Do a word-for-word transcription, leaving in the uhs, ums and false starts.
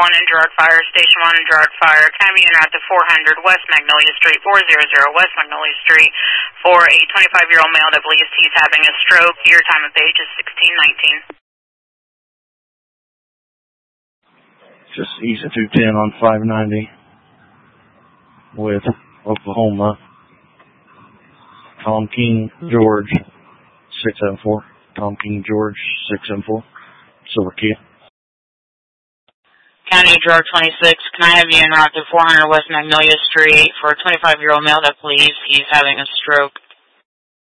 one in Gerard Fire, Station one in Gerard Fire. Can I be en route to four hundred West Magnolia Street, four hundred West Magnolia Street, for a twenty-five-year-old male that believes he's having a stroke. Your time of page is sixteen nineteen. Just east of two ten on five ninety with Oklahoma. Tom King George six seven four. Tom King George six seven four. Silver Kia. County Gerard twenty-six, can I have you en route to four hundred West Magnolia Street for a twenty-five-year-old male that believes he's having a stroke?